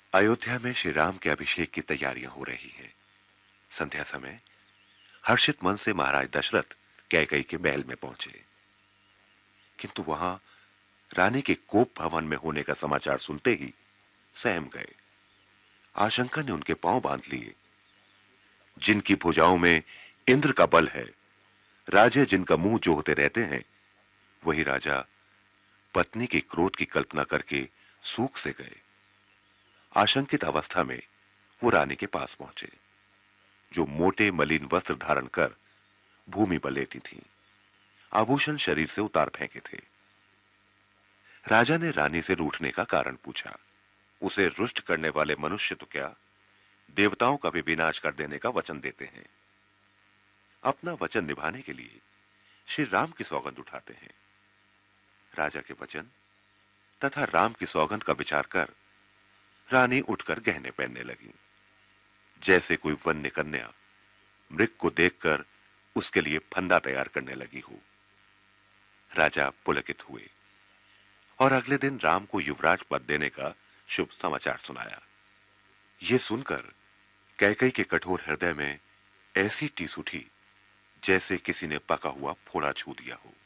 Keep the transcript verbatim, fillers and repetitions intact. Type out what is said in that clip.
अयोध्या में श्री राम के अभिषेक की तैयारियां हो रही हैं। संध्या समय हर्षित मन से महाराज दशरथ कैकई के महल में पहुंचे, किंतु वहां रानी के कोप भवन में होने का समाचार सुनते ही सहम गए। आशंका ने उनके पांव बांध लिए। जिनकी भुजाओं में इंद्र का बल है, राजे जिनका मुंह जोहते रहते हैं, वही राजा पत्नी के क्रोध की कल्पना करके सूख से गए। आशंकित अवस्था में वो रानी के पास पहुंचे, जो मोटे मलिन वस्त्र धारण कर भूमि पर लेटी थीं। आभूषण शरीर से उतार फेंके थे। राजा ने रानी से रूठने का कारण पूछा। उसे रुष्ट करने वाले मनुष्य तो क्या, देवताओं का भी विनाश कर देने का वचन देते हैं। अपना वचन निभाने के लिए श्री राम की सौगंध उठाते हैं। राजा के वचन तथा राम की सौगंध का विचार कर रानी उठकर गहने पहनने लगी, जैसे कोई वन्य कन्या मृग को देखकर उसके लिए फंदा तैयार करने लगी हो। राजा पुलकित हुए और अगले दिन राम को युवराज पद देने का शुभ समाचार सुनाया। यह सुनकर कैकई के कठोर हृदय में ऐसी टीस उठी, जैसे किसी ने पका हुआ फोड़ा छू दिया हो।